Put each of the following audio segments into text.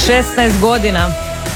16 godina.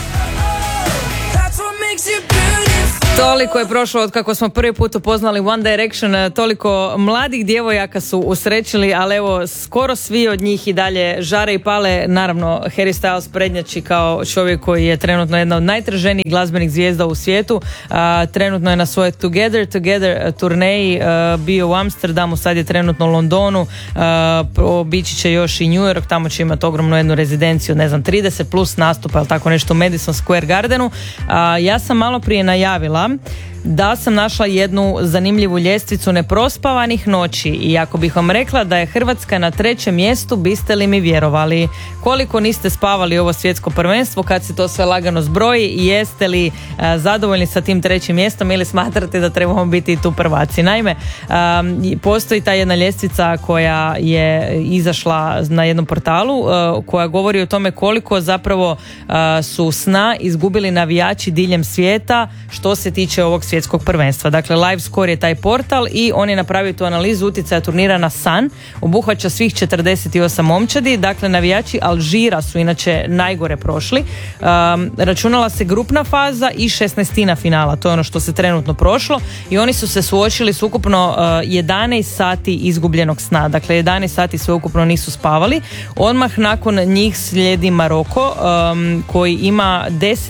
Toliko je prošlo od kako smo prvi put upoznali One Direction, toliko mladih djevojaka su usrećili, ali evo skoro svi od njih i dalje žare i pale. Naravno Harry Styles prednjači kao čovjek koji je trenutno jedna od najtraženijih glazbenih zvijezda u svijetu. Trenutno je na svojoj Together turneji, bio u Amsterdamu, sad je trenutno u Londonu, obići će još i New York, tamo će imati ogromnu jednu rezidenciju, ne znam, 30 plus nastupa ili tako nešto u Madison Square Gardenu. Ja sam malo prije najavila da sam našla jednu zanimljivu ljestvicu neprospavanih noći i ako bih vam rekla da je Hrvatska na 3. mjestu, biste li mi vjerovali? Koliko niste spavali ovo svjetsko prvenstvo kad se to sve lagano zbroji i jeste li zadovoljni sa tim 3. mjestom ili smatrate da trebamo biti tu prvaci? Naime, postoji ta jedna ljestvica koja je izašla na jednom portalu koja govori o tome koliko zapravo su sna izgubili navijači diljem svijeta što se tiče ovog svjetskog prvenstva. Dakle, LiveScore je taj portal i on je napravio tu analizu utjecaja turnira na san. Obuhvaća svih 48 momčadi. Dakle, navijači Alžira su inače najgore prošli. Računala se grupna faza i 16. finala. To je ono što se trenutno prošlo i oni su se suočili s ukupno 11 sati izgubljenog sna. Dakle, 11 sati sve ukupno nisu spavali. Odmah nakon njih slijedi Maroko koji ima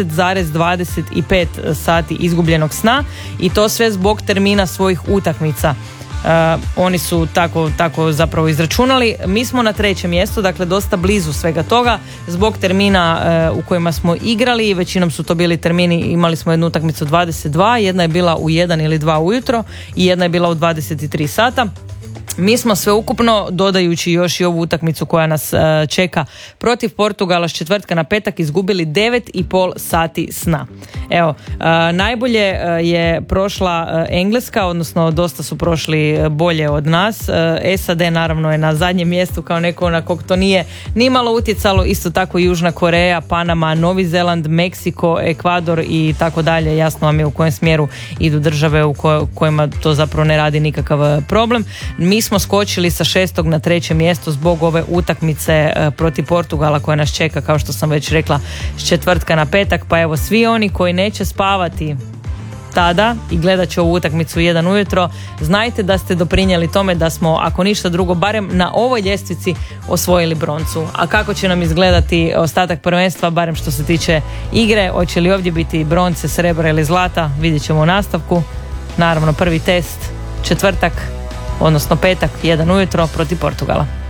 10,25 sati izgubljenog sna i to sve zbog termina svojih utakmica. Oni su tako zapravo izračunali. Mi smo na 3. mjestu, dakle dosta blizu svega toga zbog termina u kojima smo igrali. Većinom su to bili termini, imali smo jednu utakmicu 22, jedna je bila u 1 ili 2 ujutro i jedna je bila u 23 sata. Mi smo sve ukupno, dodajući još i ovu utakmicu koja nas čeka protiv Portugala s četvrtka na petak, izgubili 9,5 sati sna. Evo, najbolje je prošla Engleska, odnosno dosta su prošli bolje od nas. SAD naravno je na zadnjem mjestu kao neko na kog to nije ni malo utjecalo, isto tako Južna Koreja, Panama, Novi Zeland, Meksiko, Ekvador i tako dalje. Jasno vam je u kojem smjeru idu države u kojima to zapravo ne radi nikakav problem. Mi smo skočili sa 6. na 3. mjesto zbog ove utakmice protiv Portugala koja nas čeka, kao što sam već rekla, s četvrtka na petak. Pa evo, svi oni koji neće spavati tada i gledat će ovu utakmicu 1 ujutro, znajte da ste doprinijeli tome da smo, ako ništa drugo, barem na ovoj ljestvici osvojili broncu. A kako će nam izgledati ostatak prvenstva, barem što se tiče igre, hoće li ovdje biti bronce, srebra ili zlata, vidjet ćemo u nastavku. Naravno, prvi test četvrtak, odnosno petak 1 ujutro protiv Portugala.